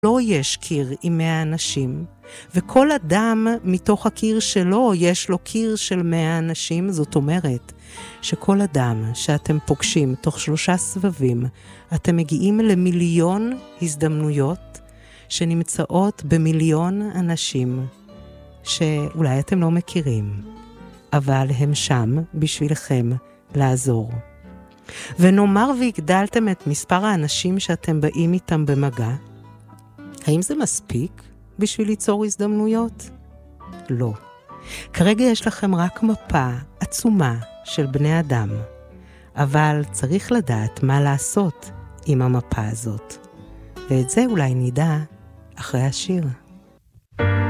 לא יש קיר עם 100 אנשים, וכל אדם מתוך הקיר שלו יש לו קיר של 100 אנשים, זאת אומרת שכל אדם שאתם פוגשים תוך 3 סבבים, אתם מגיעים למיליון הזדמנויות שנמצאות במיליון אנשים שאולי אתם לא מכירים, אבל הם שם בשבילכם לעזור. ונאמר והגדלתם את מספר האנשים שאתם באים איתם במגע, האם זה מספיק בשביל ליצור הזדמנויות? לא. כרגע יש לכם רק מפה עצומה של בני אדם, אבל צריך לדעת מה לעשות עם המפה הזאת. ואת זה אולי נדע אחרי השיר.